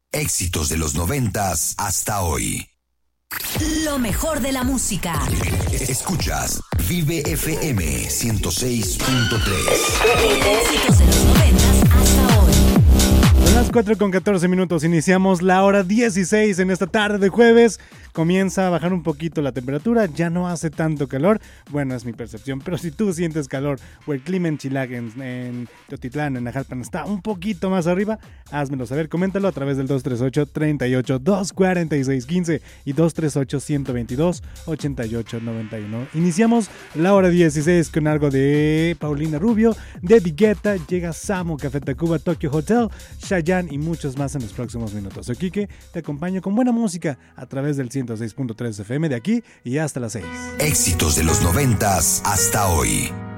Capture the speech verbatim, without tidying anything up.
Éxitos de los noventas hasta hoy. Lo mejor de la música. Escuchas Vive F M ciento seis punto tres. Éxitos de los noventas hasta hoy. Son las cuatro con catorce minutos. Iniciamos la hora dieciséis en esta tarde de jueves. Comienza a bajar un poquito la temperatura. Ya no hace tanto calor. Bueno, es mi percepción. Pero si tú sientes calor o el clima en Chilag, en, en Teotitlán, en Najalpan está un poquito más arriba, házmelo saber. Coméntalo a través del dos tres ocho, tres ocho, dos cuatro seis, uno cinco y dos tres ocho, uno dos dos, ocho ocho nueve uno. Iniciamos la hora dieciséis con algo de Paulina Rubio, de Guetta. Llega Samo, Café Tacuba, Tokyo Hotel, Chayanne y muchos más en los próximos minutos. Soy Quique, te acompaño con buena música a través del ciento seis punto tres F M de aquí y hasta las seis. Éxitos de los noventas hasta hoy.